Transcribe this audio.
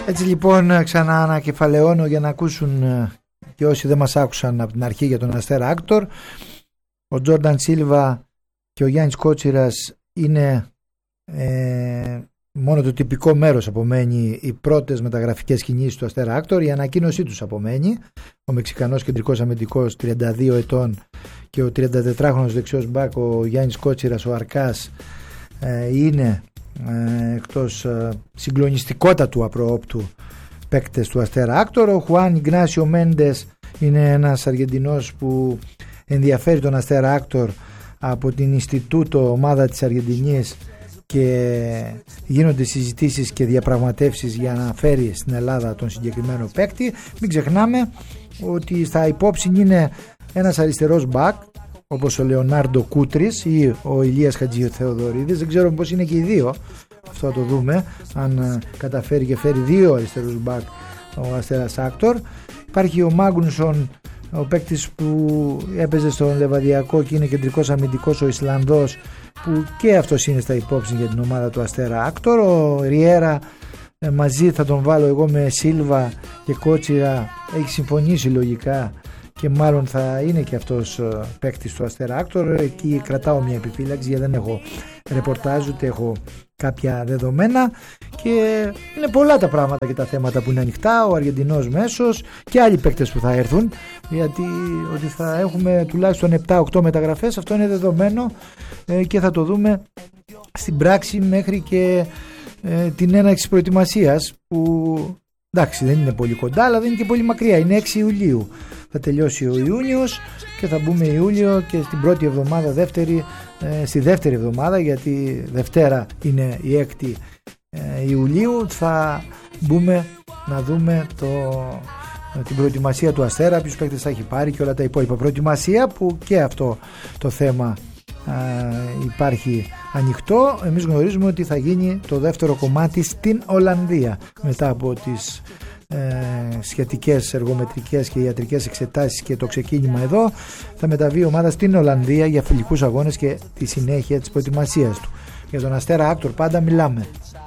Έτσι λοιπόν ξαναανακεφαλαιώνω για να ακούσουν και όσοι δεν μας άκουσαν από την αρχή για τον Αστέρα Άκτορ. Ο Τζόρνταν Σίλβα και ο Γιάννης Κότσιρας είναι μόνο το τυπικό μέρος απομένει, οι πρώτες μεταγραφικές κινήσεις του Αστέρα Άκτορ. Η ανακοίνωσή τους απομένει. Ο Μεξικανός κεντρικός αμυντικός 32 ετών και ο 34χρονος δεξιός μπακ ο Γιάννης Κότσιρας, ο Αρκάς, είναι εκτός συγκλονιστικότατου απροόπτου παίκτες του Αστέρα Άκτορ. Ο Χουάν Ιγνάσιο Μέντες είναι ένας Αργεντινός που ενδιαφέρει τον Αστέρα Άκτορ από την Ινστιτούτο ομάδα της Αργεντινής και γίνονται συζητήσεις και διαπραγματεύσεις για να φέρει στην Ελλάδα τον συγκεκριμένο παίκτη. Μην ξεχνάμε ότι στα υπόψη είναι ένας αριστερός μπακ όπως ο Λεωνάρντο Κούτρης ή ο Ηλίας Χατζηθεοδωρίδης. Δεν ξέρω πως είναι και οι δύο, αυτό θα το δούμε αν καταφέρει και φέρει δύο αριστερούς μπακ ο Αστέρας Άκτορ. Υπάρχει ο Μάγνουσον, ο παίκτης που έπαιζε στον Λεβαδιακό και είναι κεντρικός αμυντικός, ο Ισλανδός, που και αυτός είναι στα υπόψη για την ομάδα του Αστέρα Άκτορ. Ο Ριέρα, μαζί θα τον βάλω εγώ με Σίλβα και Κότσιρα, έχει συμφωνήσει λογικά και μάλλον θα είναι και αυτός παίκτης του Αστέρα Άκτορ. Εκεί κρατάω μια επιφύλαξη γιατί δεν έχω ρεπορτάζ ούτε έχω κάποια δεδομένα και είναι πολλά τα πράγματα και τα θέματα που είναι ανοιχτά. Ο Αργεντινός μέσος και άλλοι παίκτες που θα έρθουν, γιατί ότι θα έχουμε τουλάχιστον 7-8 μεταγραφές, αυτό είναι δεδομένο και θα το δούμε στην πράξη μέχρι και την έναρξη προετοιμασίας, που εντάξει δεν είναι πολύ κοντά αλλά δεν είναι και πολύ μακριά, είναι 6 Ιουλίου. Θα τελειώσει ο Ιούνιος και θα μπούμε Ιούλιο και στην πρώτη εβδομάδα, στη δεύτερη εβδομάδα, γιατί Δευτέρα είναι η 6η Ιουλίου, θα μπούμε να δούμε την προετοιμασία του Αστέρα, ποιους παίκτες θα έχει πάρει και όλα τα υπόλοιπα. Προετοιμασία που και αυτό το θέμα υπάρχει ανοιχτό. Εμείς γνωρίζουμε ότι θα γίνει το δεύτερο κομμάτι στην Ολλανδία μετά από τις σχετικές εργομετρικές και ιατρικές εξετάσεις και το ξεκίνημα εδώ. Θα μεταβεί η ομάδα στην Ολλανδία για φιλικούς αγώνες και τη συνέχεια της προετοιμασίας του. Για τον Αστέρα Άκτορ πάντα μιλάμε.